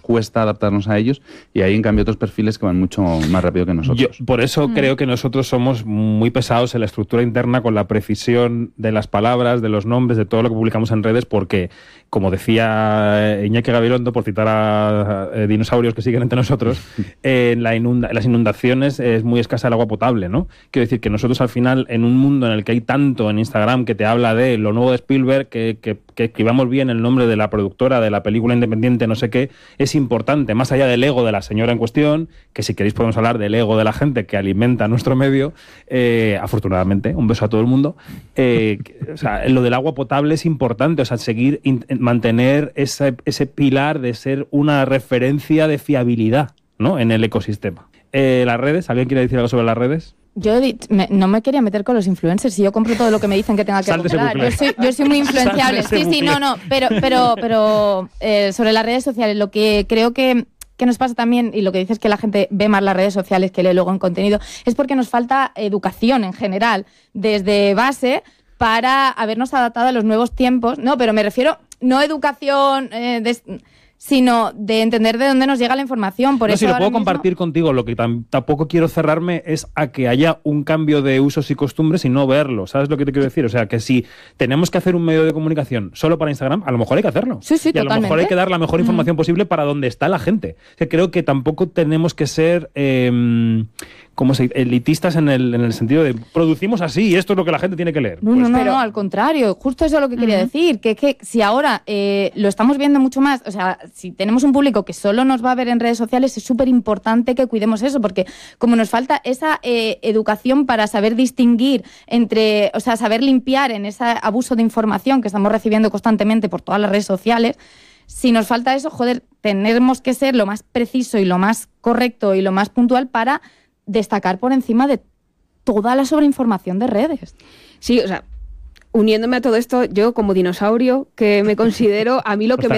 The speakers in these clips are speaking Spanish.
cuesta adaptarnos a ellos, y hay en cambio otros perfiles que van mucho más rápido que nosotros. Yo, por eso creo que nosotros somos muy pesados en la estructura interna con la precisión de las palabras, de los nombres, de todo lo que publicamos en redes, porque, como decía Iñaki Gabilondo, por citar a dinosaurios que siguen entre nosotros, en las inundaciones es muy escasa el agua potable, ¿no? Quiero decir que nosotros al final, en un mundo en el que hay tanto en Instagram que te habla de lo nuevo de Spielberg, que escribamos bien el nombre de la productora de la película independiente, no sé qué, es importante, más allá del ego de la señora en cuestión, que si queréis podemos hablar del ego de la gente que alimenta nuestro medio, afortunadamente, un beso a todo el mundo. O sea, lo del agua potable es importante, o sea, mantener ese pilar de ser una referencia de fiabilidad, ¿no?, en el ecosistema. Las redes, ¿alguien quiere decir algo sobre las redes? Yo no me quería meter con los influencers, si yo compro todo lo que me dicen que tenga que comprar. Yo soy muy influenciable. Sí, no, pero sobre las redes sociales, lo que creo que nos pasa también, y lo que dices que la gente ve más las redes sociales que lee luego en contenido, es porque nos falta educación en general, desde base, para habernos adaptado a los nuevos tiempos. No, pero me refiero, no educación sino de entender de dónde nos llega la información. Por eso si lo puedo compartir contigo, lo que tampoco quiero cerrarme es a que haya un cambio de usos y costumbres y no verlo, ¿sabes lo que te quiero decir? O sea, que si tenemos que hacer un medio de comunicación solo para Instagram, a lo mejor hay que hacerlo. Sí, y totalmente. A lo mejor hay que dar la mejor información posible para donde está la gente. O sea, creo que tampoco tenemos que ser elitistas en el sentido de producimos así y esto es lo que la gente tiene que leer. No, al contrario, justo eso es lo que quería decir, que es que si ahora lo estamos viendo mucho más, o sea, si tenemos un público que solo nos va a ver en redes sociales, es súper importante que cuidemos eso, porque como nos falta esa educación para saber distinguir o sea, saber limpiar en ese abuso de información que estamos recibiendo constantemente por todas las redes sociales, si nos falta eso, tenemos que ser lo más preciso y lo más correcto y lo más puntual para destacar por encima de toda la sobreinformación de redes. Sí, o sea, uniéndome a todo esto, yo como dinosaurio que me considero, a mí lo que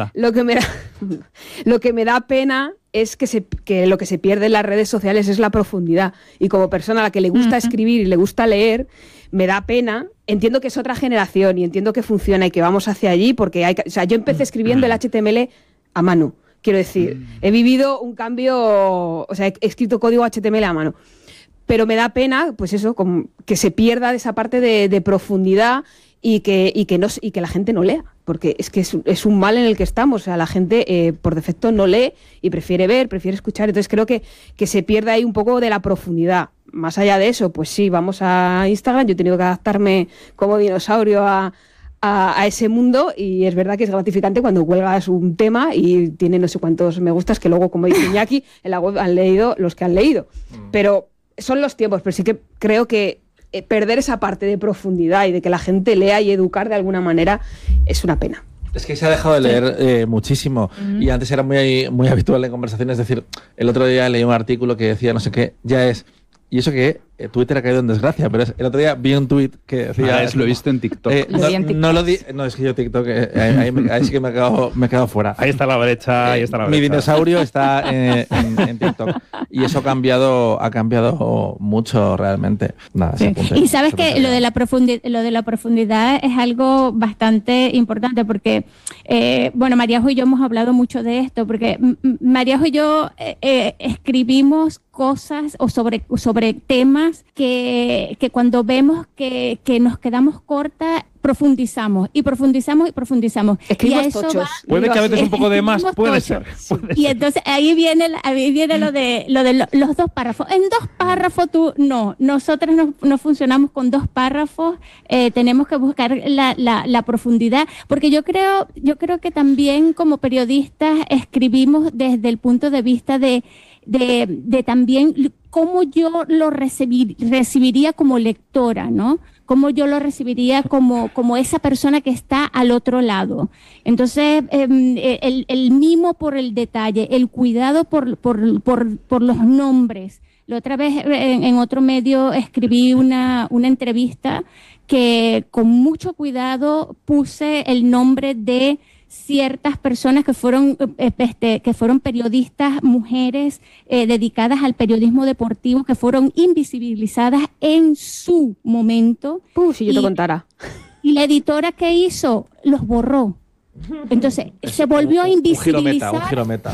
me da pena es que lo que se pierde en las redes sociales es la profundidad. Y como persona a la que le gusta escribir y le gusta leer, me da pena. Entiendo que es otra generación y entiendo que funciona y que vamos hacia allí, porque yo empecé escribiendo el HTML a mano. Quiero decir, he vivido un cambio, o sea, he escrito código HTML a mano. Pero me da pena, pues eso, que se pierda de esa parte de profundidad y que la gente no lea, porque es que es un mal en el que estamos. O sea, la gente por defecto no lee y prefiere ver, prefiere escuchar. Entonces creo que se pierde ahí un poco de la profundidad. Más allá de eso, pues sí, vamos a Instagram. Yo he tenido que adaptarme como dinosaurio a ese mundo, y es verdad que es gratificante cuando cuelgas un tema y tiene no sé cuántos me gustas, que luego, como dice Iñaki, en la web han leído los que han leído. Pero son los tiempos, pero sí que creo que perder esa parte de profundidad y de que la gente lea y educar de alguna manera es una pena. Es que se ha dejado de leer muchísimo, y antes era muy, muy habitual en conversaciones. Es decir, el otro día leí un artículo que decía no sé qué, ya es... Y eso que Twitter ha caído en desgracia, pero el otro día vi un tweet que decía... lo he visto en TikTok. No, es que yo TikTok, ahí sí que me he quedado fuera. Ahí está la brecha, Mi dinosaurio está en TikTok. Y eso ha cambiado mucho realmente. Nada, sí. Y sabes que lo de la profundidad es algo bastante importante, porque Maríajo y yo hemos hablado mucho de esto, porque Maríajo y yo escribimos cosas o sobre temas que cuando vemos que nos quedamos cortas, profundizamos. Escribimos tochos. Puede que a veces un poco de más, puede ser. Y entonces ahí viene lo de los 2 párrafos. En 2 párrafos nosotros no funcionamos con 2 párrafos, tenemos que buscar la profundidad, porque yo creo que también como periodistas escribimos desde el punto de vista de también cómo yo lo recibiría como lectora, ¿no? Cómo yo lo recibiría como esa persona que está al otro lado. Entonces, el mimo por el detalle, el cuidado por los nombres. La otra vez en otro medio escribí una entrevista que con mucho cuidado puse el nombre de ciertas personas que fueron periodistas, mujeres dedicadas al periodismo deportivo, que fueron invisibilizadas en su momento. Si yo te contara. Y la editora que hizo los borró. Entonces se volvió a invisibilizar. Un giro meta.